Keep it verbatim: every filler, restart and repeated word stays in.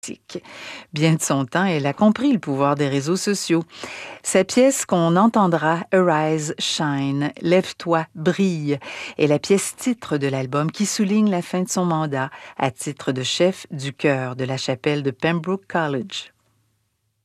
Bien de son temps, elle a compris le pouvoir des réseaux sociaux. Sa pièce qu'on entendra, Arise, Shine, Lève-toi, brille, est la pièce titre de l'album qui souligne la fin de son mandat à titre de chef du chœur de la chapelle de Pembroke College.